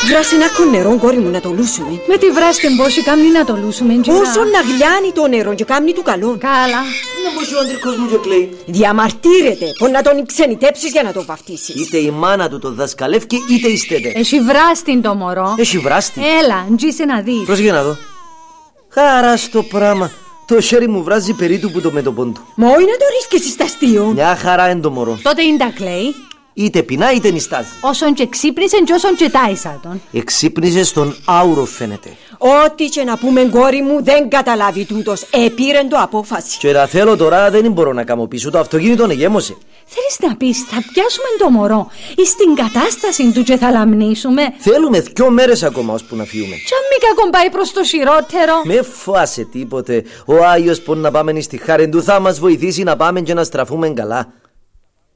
Βράσε ένα νερό, κόρη μου, να το λούσουμε. Με τη βράστη μπόση κάμνη να το λούσουμε. Όσο να γλιάνει το νερό και κάμνει του καλό. Καλά. Να μπώσει ο αντρικός μου και κλαίει. Διαμαρτύρεται πως να τον ξενιτέψεις για να το βαφτίσεις. Είτε η μάνα του το δασκαλεύει, είτε ιστέτε. Έχει βράστη το μωρό. Έχει βράστη. Έλα, ντζήσε να δεις. Πρόσεχε να δω. Χαρά στο πράγμα. Το χέρι μου βράζει περίτου που το μέτωπον του. Μα όχι να το ρίσκεσαι στα αστείο. Μια χαρά είναι το μωρό. Τότε είναι τα κλαίει. Είτε πεινά είτε νιστάζει. Όσον και ξύπνησε και όσον και τάισα τον. Εξύπνησε στον άουρο φαίνεται. Ό,τι και να πούμε, κόρη μου, δεν καταλάβει τούτος. Επήρεν το απόφαση. Και να θέλω τώρα δεν μπορώ να κάνω πίσω. Το αυτοκίνητο εγέμωσε. Θέλεις να πεις θα πιάσουμε το μωρό ή στην κατάσταση του και θα λαμνήσουμε. Θέλουμε 2 μέρες ακόμα ώσπου να φύγουμε. Κι αν μη κακόν πάει προς το χειρότερο. Με φάσε τίποτε. Ο Άγιος που να πάμε στη χάρη του θα μας βοηθήσει να πάμε και να στραφούμε καλά.